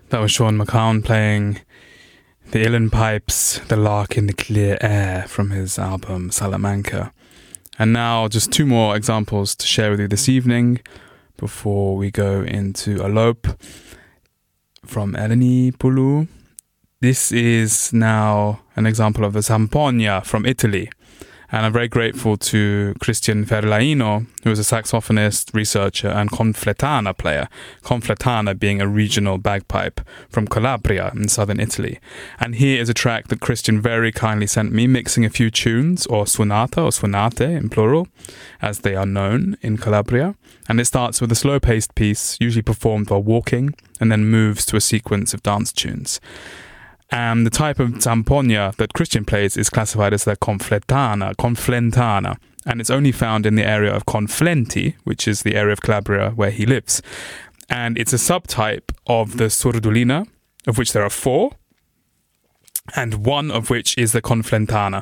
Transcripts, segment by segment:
That was Sean McCown playing the uilleann pipes, The Lark in the Clear Air from his album Salamanca. And now just two more examples to share with you this evening before we go into Alope from Eleni Poulou. This is now an example of the Zampogna from Italy. And I'm very grateful to Christian Ferlaino, who is a saxophonist, researcher, and confletana player. Confletana being a regional bagpipe from Calabria in southern Italy. And here is a track that Christian very kindly sent me, mixing a few tunes, or suonata, or suonate in plural, as they are known in Calabria. And it starts with a slow-paced piece, usually performed while walking, and then moves to a sequence of dance tunes. And the type of zampogna that Christian plays is classified as the conflentana, and it's only found in the area of Conflenti, which is the area of Calabria where he lives. And it's a subtype of the surdulina, of which there are 4, and one of which is the conflentana.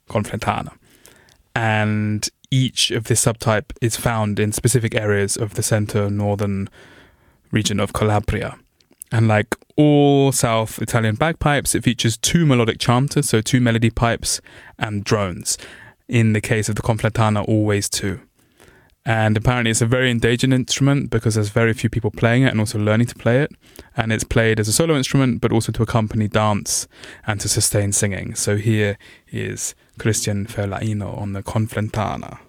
And each of this subtype is found in specific areas of the center-northern region of Calabria. And like all South Italian bagpipes, it features 2 melodic chanters, so 2 melody pipes and drones. In the case of the conflentana, always 2. And apparently it's a very endangered instrument because there's very few people playing it and also learning to play it. And it's played as a solo instrument, but also to accompany dance and to sustain singing. So here is Christian Ferlaino on the conflentana.